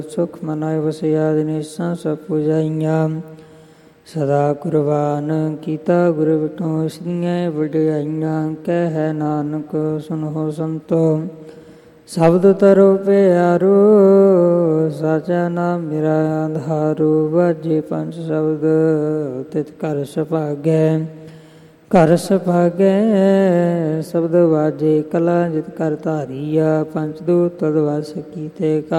ਸੁਖ ਮਨਾਇ ਵਸਿਆ ਦਿਨੇਸਾਂ ਸਭ ਪੁਜਾਈਆਂ। ਸਦਾ ਕੁਰਬਾਨ ਕੀਤਾ ਗੁਰ ਵਿਟੋ ਇਸਦੀਆਂ ਵਡਿਆਈਆਂ। ਕਹਿ ਨਾਨਕ ਸੁਣੋ ਸੰਤੋ ਸ਼ਬਦ ਤਰੋ ਪਿਆਰੋ। ਸਾਚਾ ਨਾਮ ਮੇਰਾ ਆਧਾਰੋ। ਵਾਜੇ ਪੰਜ ਸ਼ਬਦ ਤਿਤ ਘਰ ਸੁਭਾਗੈ। ਘਰ ਸੁਭਾਗੈ ਸ਼ਬਦ ਵਾਜੇ ਕਲਾ ਜਿਤ ਕਰ ਧਾਰੀਆ। ਪੰਚ ਦੂਤ ਤਦ ਵਸ ਕੀਤੇ